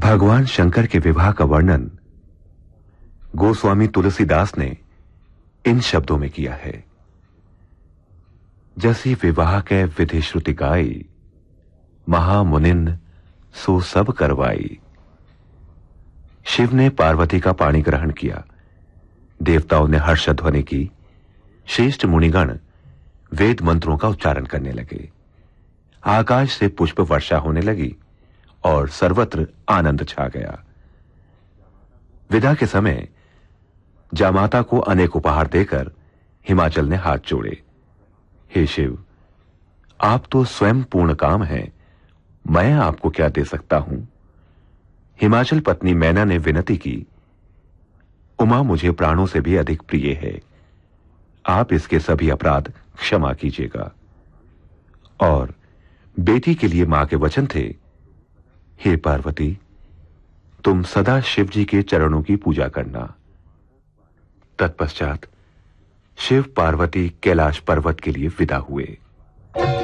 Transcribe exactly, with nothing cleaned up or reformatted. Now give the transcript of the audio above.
भगवान शंकर के विवाह का वर्णन गोस्वामी तुलसीदास ने इन शब्दों में किया है। जसी विवाह के विधि श्रुति गाई, महामुनिन सो सब करवाई। शिव ने पार्वती का पाणी ग्रहण किया, देवताओं ने हर्षध्वनि की, श्रेष्ठ मुनिगण वेद मंत्रों का उच्चारण करने लगे, आकाश से पुष्प वर्षा होने लगी और सर्वत्र आनंद छा गया। विदा के समय जामाता को अनेक उपहार देकर हिमाचल ने हाथ जोड़े। हे शिव, आप तो स्वयं पूर्ण काम हैं, मैं आपको क्या दे सकता हूं? हिमाचल पत्नी मैना ने विनती की, उमा मुझे प्राणों से भी अधिक प्रिय है, आप इसके सभी अपराध क्षमा कीजिएगा। और बेटी के लिए मां के वचन थे, हे पार्वती, तुम सदा शिव जी के चरणों की पूजा करना। तत्पश्चात शिव पार्वती कैलाश पर्वत के लिए विदा हुए।